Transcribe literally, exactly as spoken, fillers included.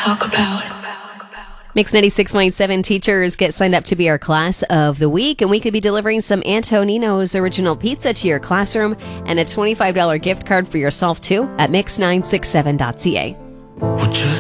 talk about. Mix ninety-six point seven teachers get signed up to be our class of the week, and we could be delivering some Antonino's original pizza to your classroom and a twenty-five dollars gift card for yourself too at mix nine six seven dot c a. Well, just